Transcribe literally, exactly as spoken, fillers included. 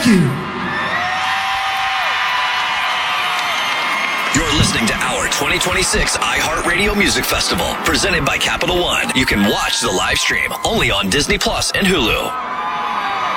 Thank you. You're listening to our twenty twenty-six iHeartRadio Music Festival, presented by Capital One. You can watch the live stream only on Disney Plus and Hulu.